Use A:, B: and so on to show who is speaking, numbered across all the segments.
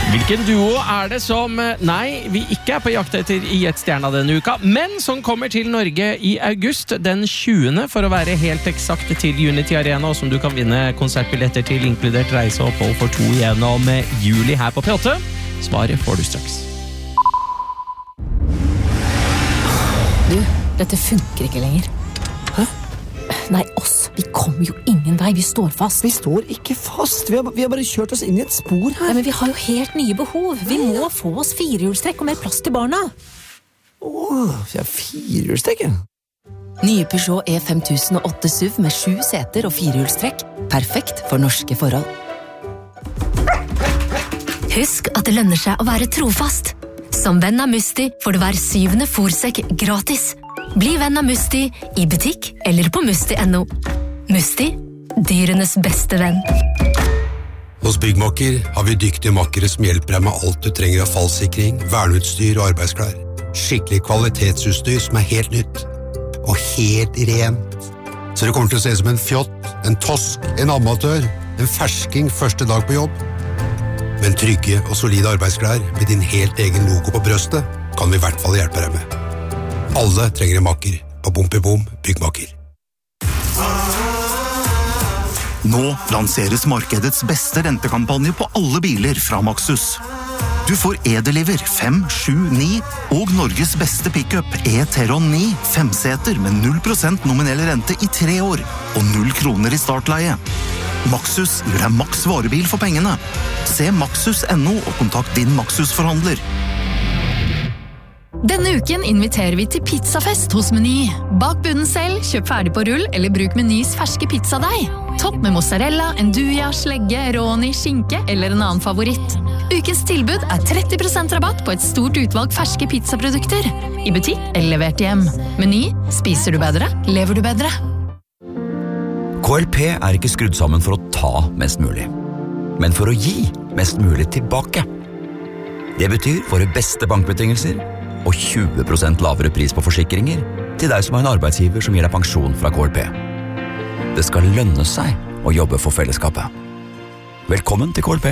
A: Hvilken duo det som, vi ikke på jakt etter i et stjerna denne uka, men som kommer til Norge i august, den 20. for å være helt eksakt til Unity Arena, og som du kan vinne konsertbilletter til, inkludert reise og opphold for 2 gjennom juli her på P8. Svaret får du straks.
B: Du, dette funker ikke lenger.
C: Hæ?
B: Nei, vi kommer jo ingen vei, vi står fast.
C: Vi står ikke fast, vi har bare kjørt oss inn i et spor her.
B: Ja, men vi har jo helt nye behov. Vi må få oss 4-hjulstrekk og mer plass til barna.
C: Ja, 4-hjulstrekk, ja.
D: Nye Peugeot E5008 SUV med 7 seter og 4-hjulstrekk. Perfekt for norske forhold.
E: Husk at det lønner seg å være trofast. Som venn av Musti får du hver 7. fôrsekk gratis. Bli venn av Musti i butikk eller på musti.no. Musti, dyrenes beste venn.
F: Hos Byggmakker har vi dyktige makkere som hjelper deg med alt du trenger av fallsikring, verneutstyr og arbeidsklær. Skikkelig kvalitetsutstyr som helt nytt. Og helt rent. Så det kommer til å se som en fjott, en tosk, en amatør, en fersking første dag på jobb. Men trygge og solide arbeidsklær med din helt egen logo på brøstet kan vi i hvert fall hjelpe deg med. Alle trenger en makker på Bom Byggmakker.
G: Nå lanseres markedets beste rentekampanje på alle biler fra Maxus. Du får E-Deliver 5, 7, 9 og Norges beste pickup E-Teron 9 5-seter med 0% nominell rente i 3 år og 0 kroner i startleie. Maxus gir deg maks varebil for pengene. Se Maxus.no og kontakt din Maxus-forhandler.
H: Denne uken inviterer vi til pizzafest hos Meny. Bak bunnen selv, kjøp ferdig på rull eller bruk Menys ferske pizzadeig. Topp med mozzarella, enduja, slegge, råni, skinke eller en annen favoritt. Ukens tilbud 30% rabatt på et stort utvalg ferske pizzaprodukter. I butikk eller levert hjem. Meny, spiser du bedre, lever du bedre.
I: KLP ikke skrudd sammen for å ta mest mulig, men for å gi mest mulig tilbake. Det betyr våre beste bankbetingelser og 20% lavere pris på forsikringer til deg som har en arbeidsgiver som gir deg pensjon fra KLP. Det skal lønne seg å jobbe for fellesskapet. Velkommen til KLP.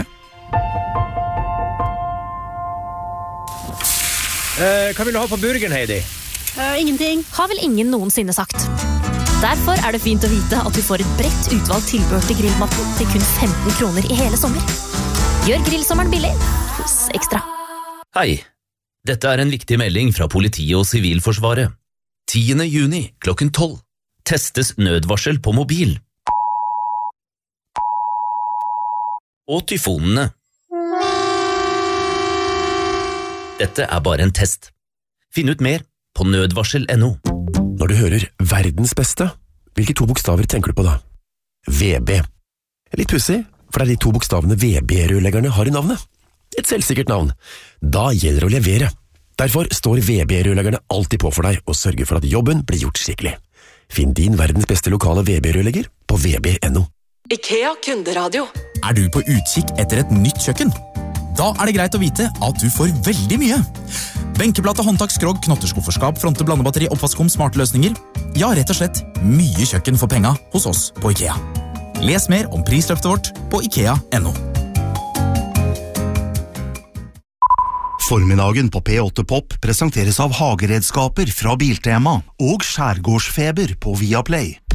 J: Hva vil du ha på burgeren, Heidi?
K: Ingenting.
L: Har vel ingen noensinne sagt. Derfor det fint å vite at du får et bredt utvalg tilbehør til grillmaten til kun 15 kroner i hele sommer. Gjør grillsommeren billig hos Ekstra.
M: Hei, dette en viktig melding fra politiet og Sivilforsvaret. 10. juni klokken 12 testes nødvarsel på mobil. Og tyfonene. Dette bare en test. Finn ut mer på nødvarsel.no.
N: Når du hører verdens beste, hvilke 2 bokstaver tenker du på da? VB. Litt pussig, for det de 2 bokstavene VB-rørleggerne har i navnet. Et selvsikkert navn. Da gjelder det å levere. Derfor står VB-rørleggerne alltid på for deg og sørger for at jobben blir gjort skikkelig. Finn din verdens beste lokale VB-rørlegger på vb.no.
O: IKEA Kunderadio.
P: Du på utkikk etter et nytt kjøkken? Da det greit å vite at du får veldig mye. Benkeplate, håndtak, skrog, knotterskufferskap, fronte, blandebatteri, oppvaskom, smarte løsninger. Ja, rett og slett mye kjøkken for penga hos oss på IKEA. Les mer om prisløftet vårt på IKEA.no.
G: Formiddagen på P8 Pop presenteres av hageredskaper fra Biltema og skjærgårdsfeber på Viaplay.